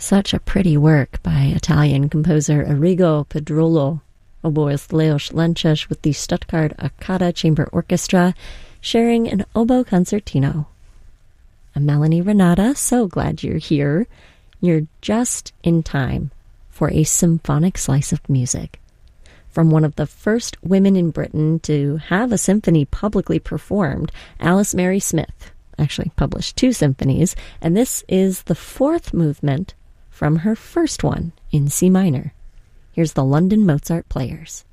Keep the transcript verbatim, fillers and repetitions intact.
Such a pretty work by Italian composer Arrigo Pedrolo, oboist Leos Lenches with the Stuttgart Arcada Chamber Orchestra, sharing an oboe concertino. I'm Melanie Renata, so glad you're here. You're just in time for a symphonic slice of music. From one of the first women in Britain to have a symphony publicly performed, Alice Mary Smith actually published two symphonies, and this is the fourth movement from her first one in C minor. Here's the London Mozart Players.